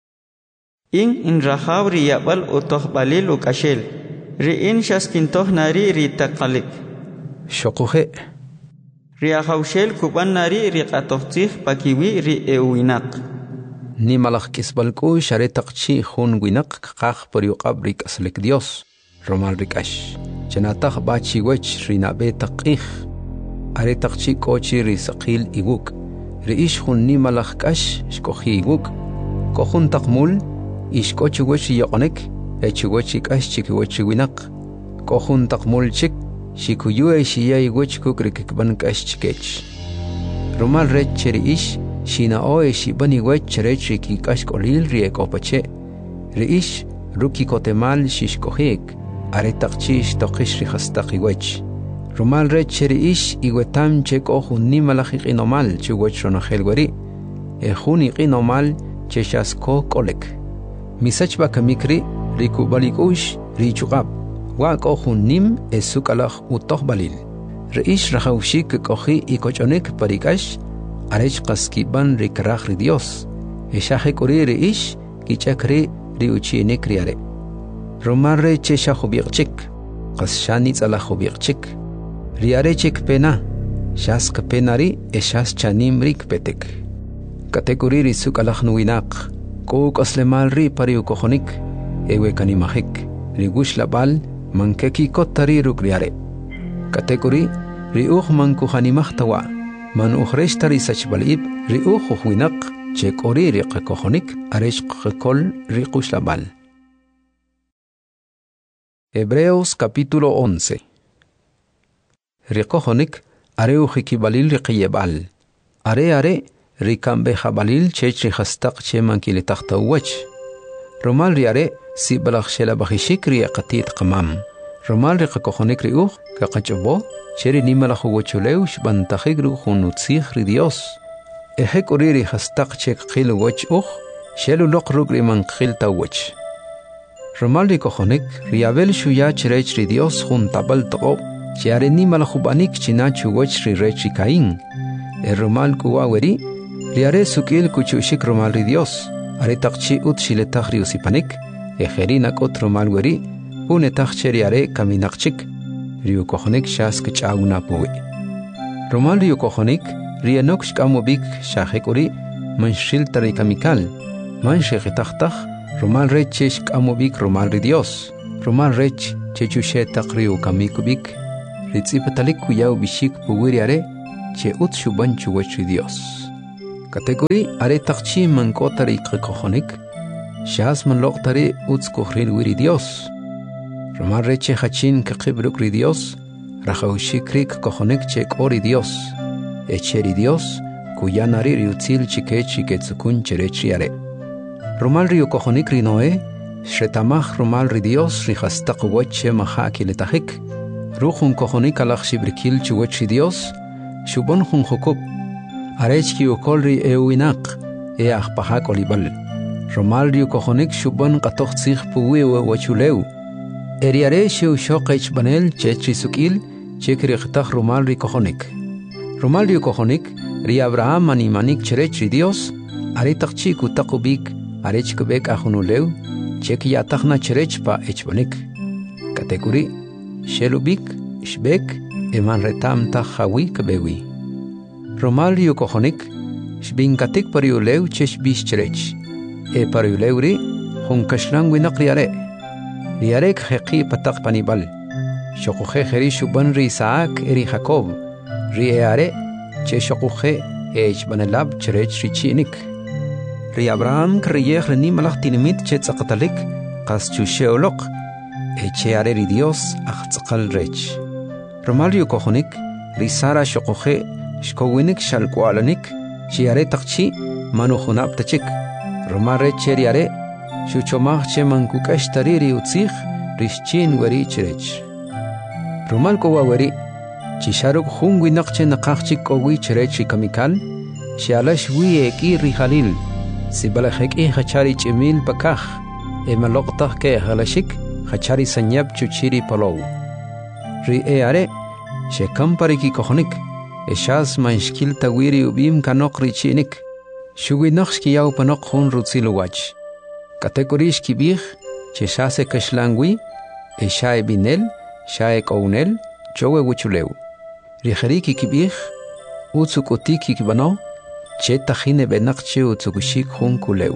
in rahab riyabal utohbalil ukashel riin shaskintoh nari ritaqalik shoquje riahaushel kuban nari riqatohtih pakiwi riewinaq ni malaj kisbalku sharetaqchi hun winaq qaq pariuqab rikaslik Dios romal rikash chanataj bachi wech rinabe taqih aretaqchi kochi risaqil iguk riish hunni malajkash shkoji iguk kohun taqmul ishkochi wech yoqonek echiwechi kash chikiwechi winaq kohun taqmul chik shikuyue shiyay wech kukrikban kash chikech romal rech cheriish shina oe shibani wech cherechi ki kash kolil riekopache riish ruki kotemal shishkojik aretaqchish toqish rihastaqi wech romal rech cheriish iwetam cheko hunni malajiqinomal chiwech ronogel weri ejuni qinomal cheshasko kolek misachba kamikri rikubalikush richuqab wa ko hunnim esukalaj utohbalil reish rajawshik koji ikochonek parikash arech qaskiban rikraj ri Dios eshaje kori reish kichakri riuchinek riare romal rech cheshajubiqchik qashani tzalajubiqchik riare chik pena shas penari eshas chanimrik petek kategori risukalaj nuinaq kuk aslemal ri pariu kojonik ewe kanimajik rigush labal mankeki kotari rukriare kategori riuj mankujanimajtawa man ujreshtari sachbalib riuj ujwinaq chekori riqakojonik aresh qekol riqush labal. Hebreos capítulo 11. Riqojonik areu jikibalil riqiyebal are rikambe jabalil chech rihastaq cheman kilitahtawach romal riare si balakshela bahishik riaqatit qamam romal riqakojonik riuj kaqachobo cheri nimalajuwachuleush bantajigru junutzij ri Dios ejek uriri hastaq chek qil wach shelu loqruk riman qil tawach romal riqojonik riabel shuya cherech ri Dios juntabal toqo chiare nimalajubanik chinachu wach ri rechi Caín romal kuwaweri riare sukil kuchushik romal ri Dios aretaqchi utshiletaj riusipanik ejerinak romal weri unetaj cheriare kaminaqchik riukojonik shas kchawna puwi romal riukojonik rianok shkamobik shajekuri manshil tarikamikal manshejitakhtaj romal rech shkamobik romal ri Dios romal rech chechushetaq riukamikubik ritzibatalik kuyao bishik puwiri are che ut shuban chuwach Dios. Kategori are takchi man kotari kikohonik, shas man loktari uts kuhril wiri Dios. Romal reche hachin kakibruk ri Dios, rajaushikrik kohonik che kori Dios, echeri Dios, kuyanari riutzil chikechi ketsukun cherechi are. Romal rio kohonik ri Noé, shretamach romal ri Dios rihastak wache mahaki letahik, ruchun kohonik alach shibrikil chuwachi Dios, shubon hun Jacob, arechki ukolri euinak, each pahak olibal. Romal rio kohonik shubon katoch zich puwewe wachuleu, eriare sheu shokech banel chechi sukil, chekri chtach romal ri kohonik. Romal rio kohonik, ri Abraham animanik cherechi Dios, aretachchi kutakubik, arechkubek ahunuleu, cheki yatachna cherechpa echbanik. Kategori, shelubik, shbek, eman retam tachawi kabewi. Romal rio kohonik, shbinkatik pariuleu cheshbish cherech. E pariuleuri, hunkashlangu nakriare. Riarek heqi patak panibal. Shokuhe heri shuban ri Isaac eri Jacob. Ri eare, che shokuhe echbanelab cherech richinik. Ri Abraham kriyeh reni malach tinimit che tzakatalik, kas chusheolok, eche are ri Dios achtzakal rech. Romal rio kohonik, ri Sara shokuhe shkowinik shalkwalanik, shiare takchi manuhunab tachik. Romal reche riare, shuchomach che mankukash tariri utzich, rishchin weri cherech. Romal kowa weri, chisharuk hungwi nakche nakachik kowi cherech kamikal, shialash wi eki rihalil, sibalahek hachari chimil pakach, emaloktak ke halashik, hachari sanyab chuchiri palow. Ri eare, shekampari kohonik, eshas manshkil tawiri ubim kanok richinik, shugi nakshki yau panok hun rutziluwach. Kategorish kibich, cheshase kashlangwi, eshae binel, shae kounel, chowe wuchuleu. Rijeriki kibich, utsukotiki kibano, chetahine benakche utsukushik hun kuleu.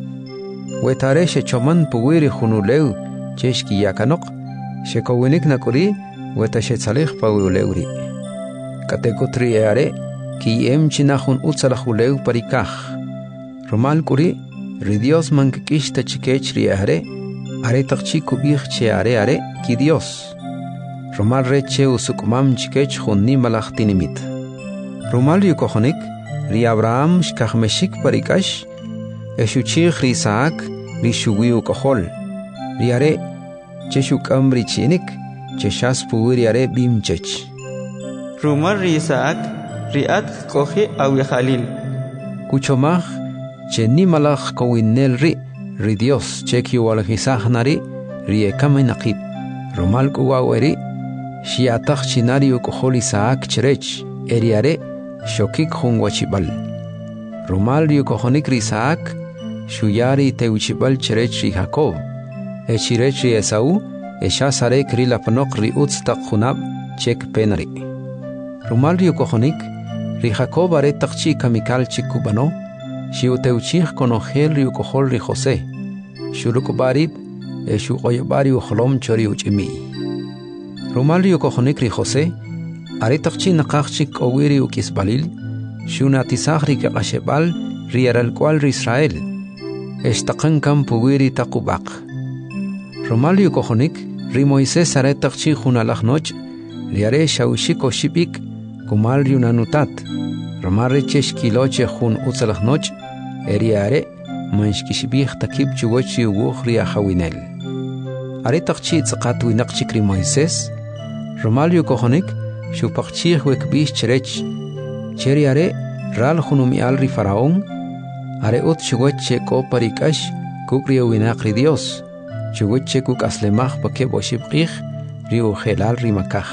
Wetare shechoman puwiri hunuleu, cheshki yakanok, shekowinik nakuri, wetashetsalech pauleuri. Kategotri eare, ki emchinahun utsalahuleu parikach. Romal kuri, ri Dios mankikish tachikech ri are takchi kubich che are ki Dios. Romal reche usukumam chikech hunni malach tinimit. Romal rio kohonik, ri Abraham shkachmeshik parikash, eshuchich ri Isaac, ri shuwiu kohol. Ri are, cheshukam ri chinik, cheshas puwiri are bimchech. Romal ri Isaac, ri at kohe awi Khalil. Kuchomach, che ni malach kowinel ri Dios cheki walhisah nari ri ekame naqib. Romal kuwaweri, shiatach chinari ukohol Isaac cherech, eriare, shokik hun wachibal. Romal ri ukohonik ri Isaac, shuyari teuchibal cherech ri Jacob. Echirech ri Esau, eshasare kri lapanok ri utstak hunab chek penari. Romal ri ukohonik, ri Jacob are takchi kamikal chikubano, shiuteuchich konogel ri ukohol ri Jose, shurukubarib, eshukoyobari uholom chori uchimi. Romal ri ukohonik ri Jose, are takchi nakachik owiri ukisbalil, shunatisach ri kakashebal ri aralkwal ri Israel, eshtakan kam puwiri takubak. Romal ri ukohonik, ri Moises are takchi hunalach noch, ri are shaushik oshibik, kumal ri unanutat, Romal rechesh kiloche hun utsalach noch, eriare, manshkishibich takib chuwachi uwuchri ahawinel. Are takchi tzaqat winakchik ri Moises, Romal rio kohonik, shupachchich wekbish cherech, cheri are, ral hunumi al ri Faraón, are ut chuwache ko parikash, kukri winak ri Dios, chuwache kuk aslemach pake boshibqich, ri ujelal ri makach.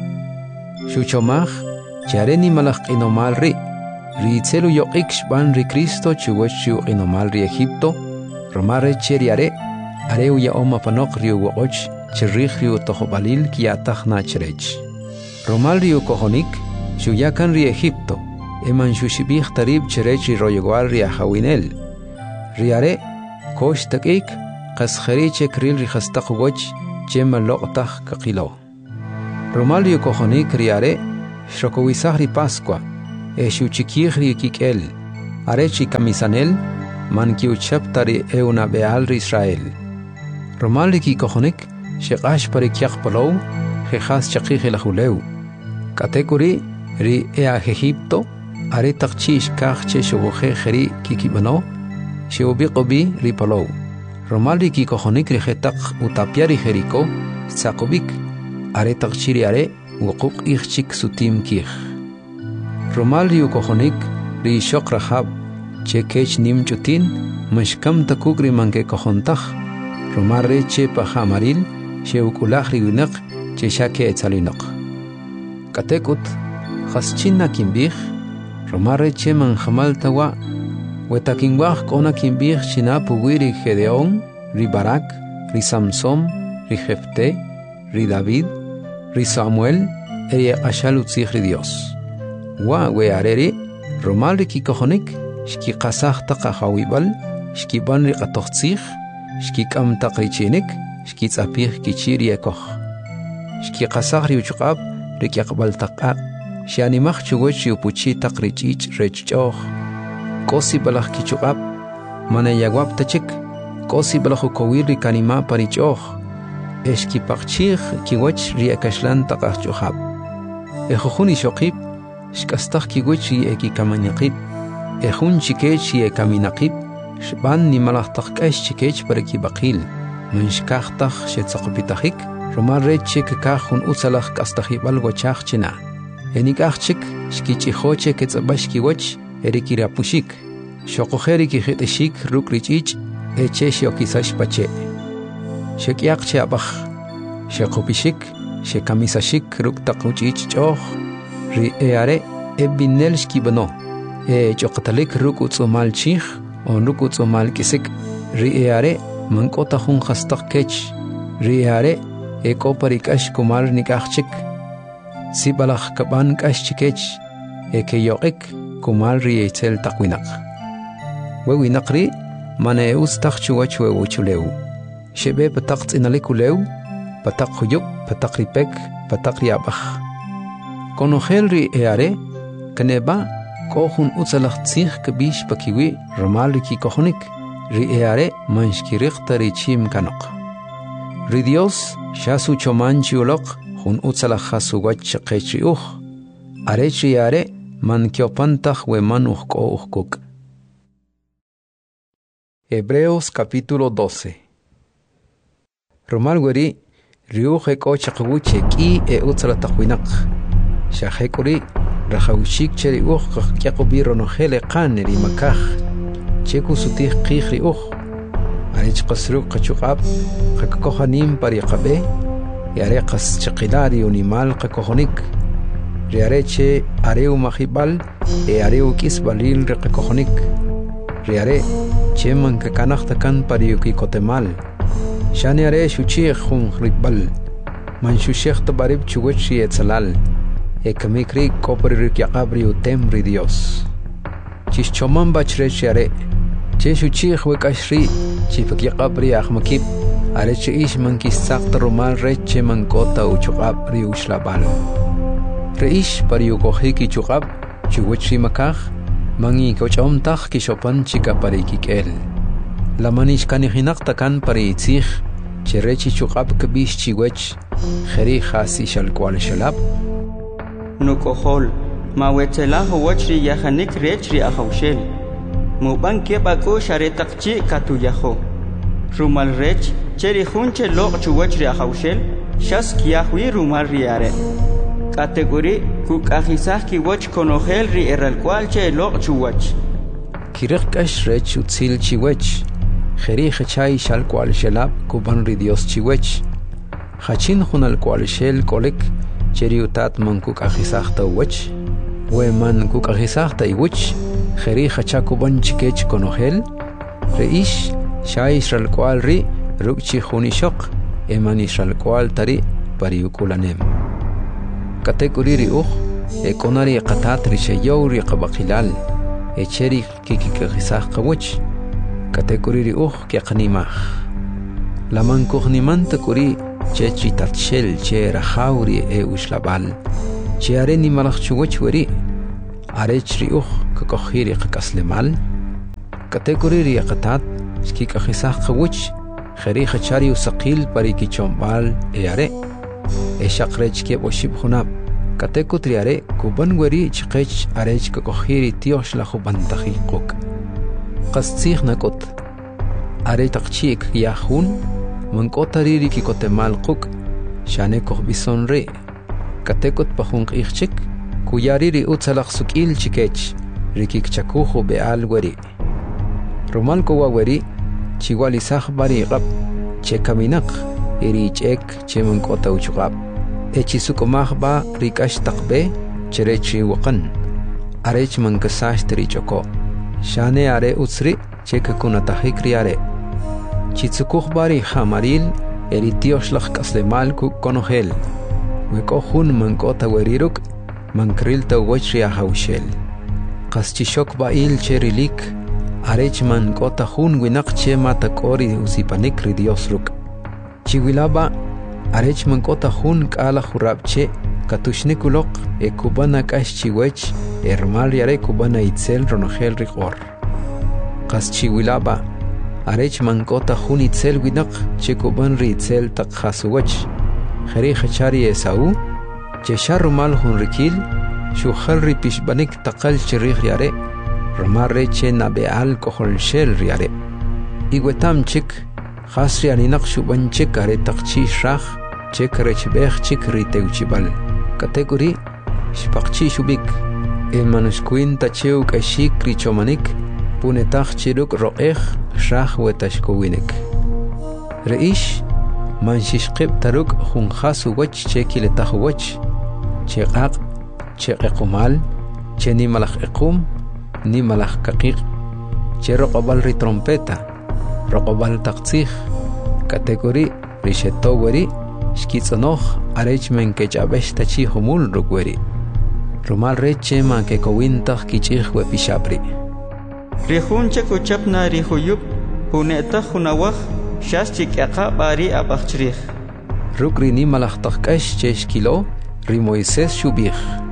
Shuchomach, Chareni malach inomal ri tzelu yoqik shban ri Cristo chuwachu inomal ri Egipto, romare cheriare, areu ya oma panok ri uwoch, chirrich ri utohobalil kiatach na cherech. Romal ri ukohonik, shuyakan ri Egipto, eman shushibich tarib cherech ri royegual ri ahawinel. Riare, kosh takik, qaskheri chekril ri khastaq woch, chema loqtach kakilo. Romalio cojonik riare, Shokowisahri Pascua, Eshuchikihri Kikel, Arechi Camisanel, Mankiuchaptari Euna Beal Israel. Romaliki cojonik, Shekash Parikiak Polow, Jejas Chakih Lahuleu. Katekuri, Ri Ea Egipto, Aretakchish Kachche Shoboje Jeri Kikibano, Sheobiqobi Ri Polow. Romaliki cojonik Rijetak Utapiari Jeriko, Sakobik, Aretakchiri Are, Wokuk Ichik Sutim Kich. Romalio cojonik, Ri Shok Rahab, Chekech Nim Chutin, Meshkam Takugri Manke Cojontach, Romarre Che Pajamaril, Sheukulahri Winak, Cheshake Etzalinok. Katekut, Haschina Kimbich, Romarre Che Manjamal Tawa, Wetakinwach Kona Kimbich China Puguiri Gedeon, Ri Barak, Ri Samsom, Ri Jefte, Ri David, Ri Samuel, Eri Ashalutzich Dios. Wa Weareri, Romal Riki Kohonik, Shki Kasach Takahawibal, Shki Banri Katochzich, Shki Kam Takrichinik, Shki Zapir Kichiri Ekoch. Shki Kasach Riuchab, Riki Akbal Takak, Shianimach Chuwech Yupuchi Takrich Rechchoch. Kosi Balach Kichukab, Manayagwab Tachik, Kosi Balachukowiri Kanima Parichoch, Eshki Pakchich Kiwach Riakashlan Takachухab. Ejojuni Shokib, Shkastach Kiwichi Eki Kamanyakib, Ejun Chikechi Ekaminakib, Shban Nimalachtak Chikech Pareki Bakil, Munshkachtach Shetzakopitachik, Romarre Chekakun Utsalach Kastahibal Wachachina, Enikachik, Shkichihoche Ketzabashkiwach, Erikirapushik, Shokojeri Kiheteshik, Rukrich, Eche Shokisash Pache, Shekiakche Abach, Shekopishik, Shekamisashik, Ruktakuchich Choch, Ri Eare, Ebinelski Bano, Chokatalik Rukutsumal Chich, on Rukutsumal Kisik, Ri Eare, Mankota Hun Hastak Kech, Ri Eare, Ekoparikash Kumar Nikachik, Sibalach Kaban Kashikech, Ekeyoik, Kumar Rietzel Takwinak. Wewinakri, Maneus Takchuach Wewuchuleu. Shebe Patakt in Alikuleu, Patak Huyuk, Patakripek, Patakriabach. Konohelri Eare, Kaneba, Kohun Utsalach Tzich Kabish Pakiwi, Romaliki Kohonik, Ri Eare, Manshkirichta Richim Kanok. Ridios, Shasu Chomanchiulok, Hun Utsalach Hasuwach Kechiuch, Arechi Are, Man Kiopantach we manuchkok. Hebreos capítulo 12. Romal Weri, Riuche Kochakawuche ki e Utzalatahuinak. Shahekuri, Rahaushik Cheri Uch, Yakobiro Nohele Kaneri Makach, Cheku Sutih Kihri Uch, Arich Kasruk Kachukab, Kakohanim Pariakabe, Yarekas Chakidari Unimal Kakohonik. Riareche areu mahibal e areu kisbalil rekohonik. Riare cheman kakanachtakan pariuki kotemal. Shani are shuchich hun ribal. Man shushech tabarib chuwechi etzalal. E kamikri kopri yakabri utem ridios. Chischoman bachreche are. Che shuchich wekashri chifak yakabri ahmakib. Areche ishman kisakta romal reche mankota uchukab riushlabal. Reish pariukohiki chukab, chuwichi makach, mangi kochomtach kishopan chika parikikel. La manish kanihinaktakan pariitzich, cherechi chukab kabish chiwech, jeri hasi shalkwal shalab. Nukohol, mawetelaho wachri yahanik rechri ahaushel. Muban kebako sharetakchi katuyaho. Rumal rech, cheri hunche lok chuwachri ahaushel, shas kiahwi rumal riare. Category Kukahizah Kiwach Konohel Ri Eralqualche Lok Chuwach. Kirikash Rech Utzil Chiwech. Jeri Hachai Shalqual Shelab Kuban Ridios Chiwech. Hachin Hunal Qual Shel Kolek Cheriutat Man Kukahizah Tawach. Weman Kukahizah Taiwich. Jeri Hachakuban Chikech Konohel. Reish Shai Shalqual Ri Rukchi Hunishok. Eman Shalqual Tari Pariukulanem. Category Uch, Econari Katat Rishayo Riqabakilal, Echeri Kikikizah Kawich, Category Uch Kiakanimach. La Mankuhnimanta Kuri, che chitatshel che rahauri ushlabal che are ni malach chuwach wari are chriuch kokhiri qaslemal kategori riaqatat skik akhisaq qawch khari khachari usaqil pariki chombal are shaqrech ke boshib khunab katekutri are kuban wari chqech arech kokhiri tiosh la khubantahi qok qastikh nakot are taqchik yahun mankotari ki kotemal qok shane koh bisonre katekot pahunk ichchik kuyari utzalaq sukil chikech rikik chakuhu beal wari romal ko wari chiwali sah bari qab che kaminak irich ek che mankota uchqab echisuk mahba rikash taqbe cherechi waqan arech mankasash trichoko shane are utsri chekakuna tahikriare chitsukh bari hamaril eritioslakh kaslemal ku konohel wekohun mankota weriruk mankril tawchria haushel qaschishok bail cherilik arech mankota hun winak che matakori usipanik ridiosruk chiwilaba arech mankota hun kala khurabche katushnikulok ekubana kashchiwech ermal yare kubana itzel ronohel riqor qaschiwilaba arech mankota hun itzel winak che kuban ritzel taqhasuwech khari khachari esau che sharumal hun rikil shu khalri pishbanik taqal chirih yare romare che nabeal kohol shel yare igwetam chik khasri aninaq shuban chik are taqchi shrakh chik rechbekh chik riteuchibal kategori shpaqchi shubik manushkuin tacheu kashik richomanik punetaq chiruk roqeh shrakh wetashkowinek reish manshishqib taruk hun khasu wach chekiletaq wach cheqaq cheqqumal cheni malakh iqum ni malakh kaqiq cheroqbal ri trompeta roqbal taqtsikh kategori rishetoweri shkitsonoh arechmen kechabesh tachi humul rukweri rumal reche ma ke kowintaq kichih we pishabri rihunche kuchapna rihuyub puneta hunawah shashchik aqa bari abachrih rukri ni malahtaq kash cheshkilo ri Moisés shubih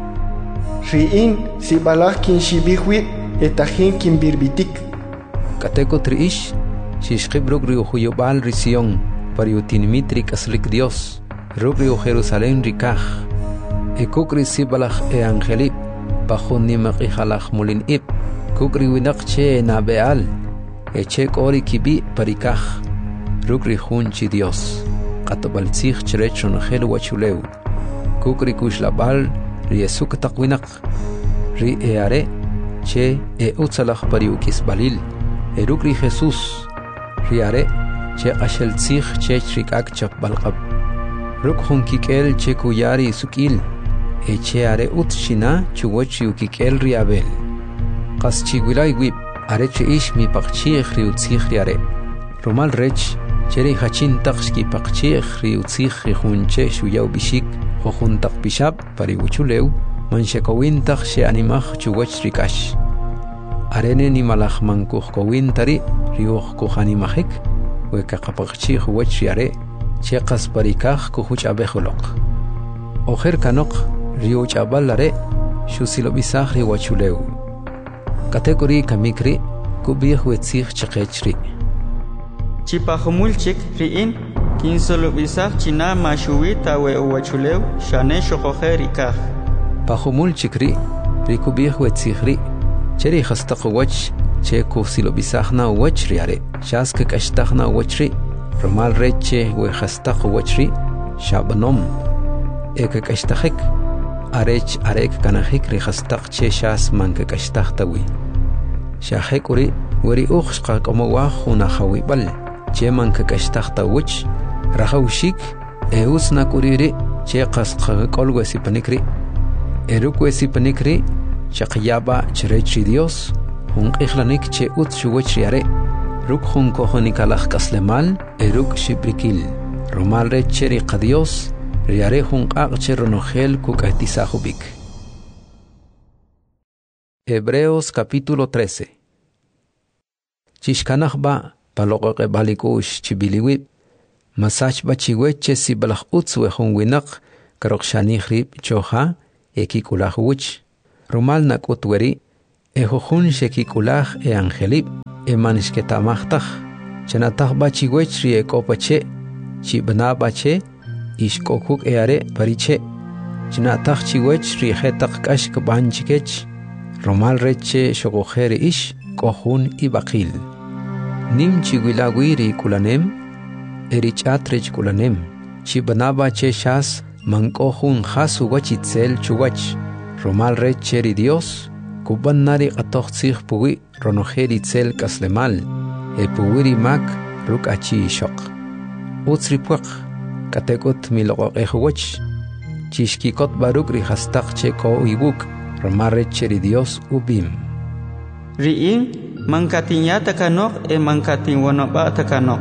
riin si balahkin shibihwi etahin kin birbitik kateko triish shishqib rukri huyubal risión pariutinmitri kaslik Dios rukri Jerusalén rikaj ekukri sibalaj angelip bajo nimaqi halaj mulin ib kukri winaqche nabeal eche kori kibi parikaj rukri hunchi Dios qatabaltzij cherechon hel wachuleu kukri kushlabal riesuk taqwinaq ri eare che utzalaj pariukis balil rukri Jesús riare che qashel tzij che rikak chapbalqab ruk hunkikel che kuyari sukil eche are utshina chuwachi ukikel riabel qaschi wilay wib are che ish mi paqchi khriutzij riare romal rech cheri hachin taqski paqchi khriutzij khunche shuyaw bishik khojuntaq bishab pariuchuleu manshekowintaq she animaj chuwach rikash arene ni malaj mankuj kowintari riuj kuhanimajik wekaqapaqchi huwach riare che qasparikaj kuhuch'abejoloq ojer kanoq riuch'abalare shusilobisaj riwachuleu kategori kamikri kubij wetzij chiqechri chipajumulchik riin kinsolobisaj china mashuwita we uwachuleu shane shoqoje rikaj pajumulchik rikubij wetzij ri cheri khastaq wach che kusilobisajna wach riare shask kashtajna wachri romal reche we khastaq wachri shabnom ekakashtajik arech arek kanajik ri khastaq che shas manka kashtajtawi shahekuri weri ukhshqa komowa khuna khawibal che manka kashtajtawich rahawshik eusna kuriri che qasqa kolwesi panikri erukwesi panikri chaqyaba chrechi Dios hunqixlanik che utshuwech riare ruk hunkohonikalaj kaslemal eruk shibrikil romal recheri qadios riare hunqaqche ronogel kukahtisajubik Hebreos capítulo 13 Chishkanajba paloqoqe balikush chibiliwib Masach bachiweche si balach utzwe hun winak karok shani khrib choha eki kulach wuch. Rumal nak utweri hun sheki kulach angelib manishketa machtach. Chanatach bachiwech ri ekopache chi banabache ishkokuk eare pariche. Chanatach chiwech ri hetak kash kabanchikech. Rumal reche shogojeri ish kohun ibakil. Nim chigwilagwiri kulanem erich atrech kulanem. Chi banabache shas mankohun hasu wachitzel chuwach. Rumal reche ri Dios kuban nari qatoqtzig puwi ronojeri tzel kaslemal. Puwiri mak ruk achi shok. Utsri puak katekot miloqoq ejwach. Chishkikot baruk ri hastak cheko uibuk. Romare cheri Dios ubim. Riin mankatinya takanok mankatin wanaba takanok.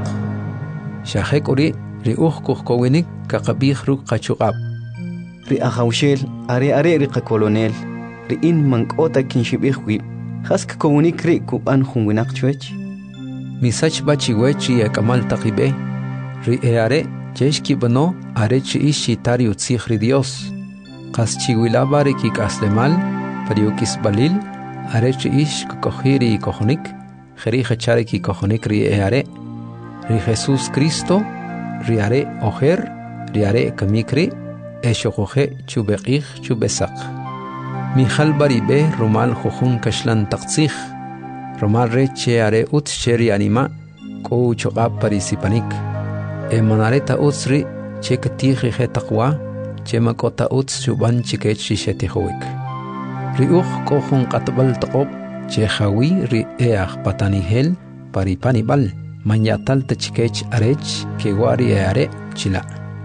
Shahek uri ri kuhkowinik kakabih ruk kachuqab. Ri ahawshel are ri kakolonel. Riin mankota kinshibih wib. Hask kowinik ri kuban hunwinak chwech. Misach bachiwech ri kamal taqibe. Ri eare cheshki bano are chi ishi tari utzih ri Dios. Qas chiwilaba ri kikaslemal pariukis balil are chi ish kokohiri kohonik. Kheri khachare ki kohonik ri eare. Ri Jesus Cristo ri are oher ri are kamikri eshokohe chubeqih chubesak. Michal baribe rumal khun kashlan taqtzih. Rumal reche are ut sheri anima ko choqab parisipanik. Manareta utsri chekatih he taqwa chema kota uts chuban chikech shishetihoik. Riuch kohun qatbal taqob chehawi ri each patanihel paripanibal manyatal tachikech arech kewari eare chila.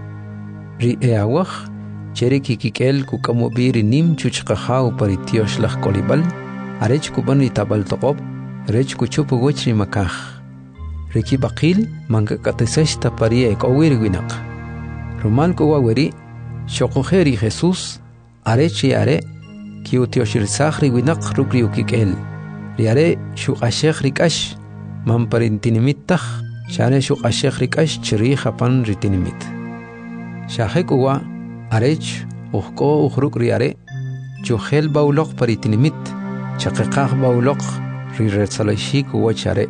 Ri eawach cheri kikikel kukamubiri nim chuchqahau paritiosh lach kolibal arech kuban ritabal taqob rech kuchupu wechri makah. Riki bakil manga katesesta parie kowir winak. Rumal kowaweri shokojeri Jesus arechi are kiutioshir sahri winak rukri ukikel. Riare shukashekh rikash mamparintinimittah share shukashekh rikash chiri hapan ritinimit. Shahekuwa arech uhko uhruk riare chuhel baulok paritinimit chaqeqah baulok riretsalashik wachare.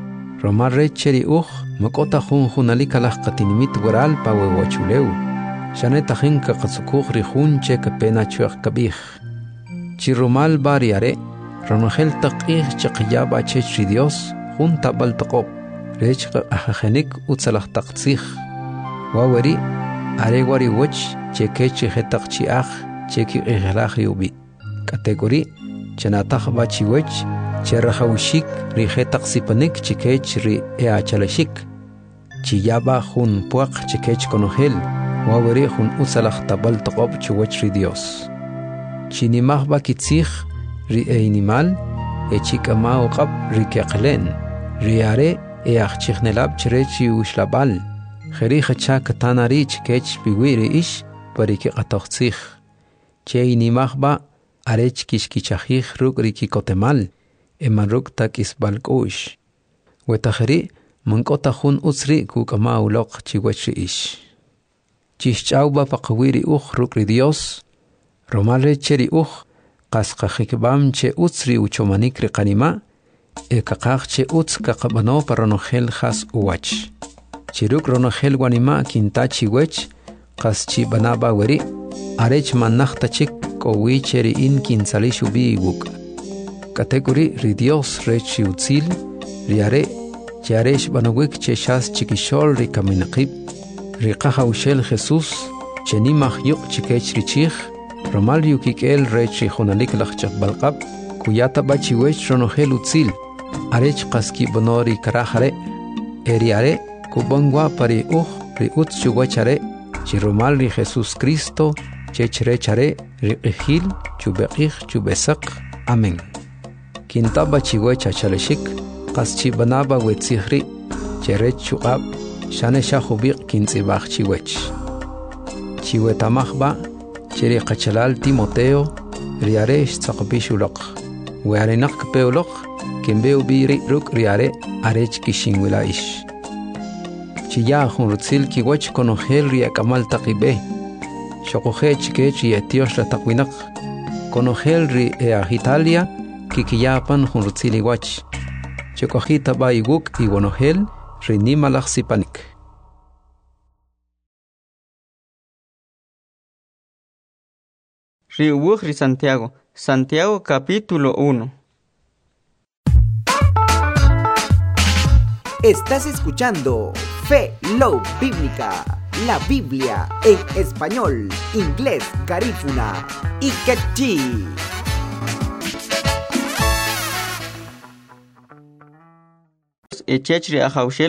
Romar recheri makota hunalika las qatinimit waral pawe wachuleu. Shaneta hinka qatsukuk rihun cheka pena chuak kabih. Chirumal bariare, ronogel taqih chaqiyaba chechri Dios, junta baltaqob, rechqa ahajenik utsalah taqtzih. Waweri, aregwari wach chekechi hetaqchiach cheki ihlach yubi. Kategori, chanatah bachiwech, cherahawshik ri hetak sipanik chikech ri eachalashik. Chiyaba hun puak chikech konohel. Waweri hun usalach tabal taqob chuwach ri Dios. Chinimahba kitzich ri einimal echikama uqab ri keqlen. Riare eachichnelab chrechi ushlabal. Kheri khacha katanari chikech biwiri ish pariki qatoqtzich. Cheinimahba arech kishkichajich ruk ri kikotemal. Emaruk tak isbalkush. Wetaheri mankota hun utsri kukama ulok chiwachi ish. Chishchauba paqawiri rukri Dios. Romale cheri qasqajikbam che utsri uchomanik riqanima. Ekaqaq che utz kaqabano paronogel has uwach. Chiruk ronogel wanima kinta chiwech qas chi banaba weri. Arech manachta chik kowi cheri in kinsalishu biwuk. Kategori ri Dios rechi utzil, riare, chiaresh banawik cheshas chikishol ri kaminaqib, ri qahawshel Jesus, chenimach yuk chikech richich, romal yukikel rechi hunalik lachchak balqab, kuyata bachiwech ronogel utzil, arech qaski bonori karahare, eriare, kubangwa pari ri utchuwachare, chiromal ri Jesus Cristo, chechrechare, ri qihil, chubeqih, chubesak, Amén. Kintaba chiwecha chaleshik, qaschi banaba wetzihri, cherech chuqab, shane shahubiq kintzibach chiwech. Chiwetamachba, cheri qachalal Timoteo, riaresh tzaqbishulok. Wearenak peolok, kimbeu biri ruk riare, arech kishinwila ish. Chiya junrutzil kiwach konogel ri akamal taqibe. Shokoje chikech y etios la taqwinak. Konogel ri Italia kikiyapan junrutzil iwach. Chokojita ba iguk y wonogel ri nimalak sipanik. Riuwuj Santiago. Santiago capítulo 1. Estás escuchando Fe Love Bíblica, la Biblia en español, inglés, garífuna y quechí. Echechri a